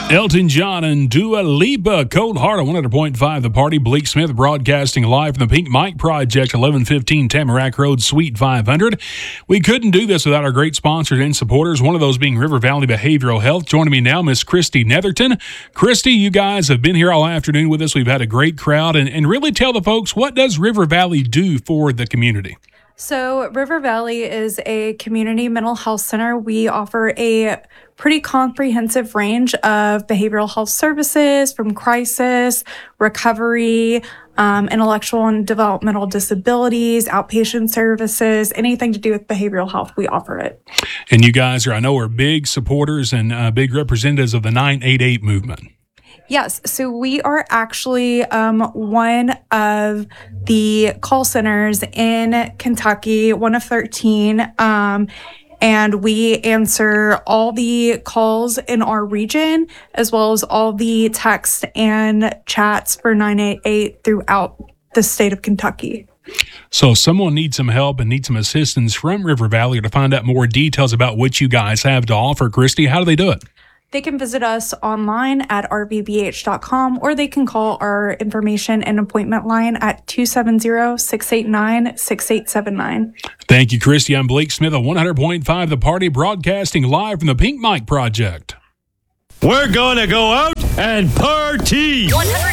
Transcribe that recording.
Elton John and Dua Lipa, Cold Heart on 100.5 The Party. Blake Smith broadcasting live from the Pink Mike Project, 1115 Tamarack Road, Suite 500. We couldn't do this without our great sponsors and supporters, one of those being River Valley Behavioral Health. Joining me now, Miss Christy Netherton. Christy, you guys have been here all afternoon with us. We've had a great crowd. And really tell the folks, what does River Valley do for the community? So River Valley is a community mental health center. We offer a pretty comprehensive range of behavioral health services from crisis, recovery, intellectual and developmental disabilities, outpatient services, anything to do with behavioral health, we offer it. And you guys are big supporters and big representatives of the 988 movement. Yes, so we are actually one of the call centers in Kentucky, one of 13, and we answer all the calls in our region, as well as all the text and chats for 988 throughout the state of Kentucky. So if someone needs some help and needs some assistance from River Valley, or to find out more details about what you guys have to offer, Christy, how do they do it? They can visit us online at rvbh.com, or they can call our information and appointment line at 270-689-6879. Thank you, Christy. I'm Blake Smith of 100.5 The Party, broadcasting live from the Pink Mike Project. We're going to go out and party. 100.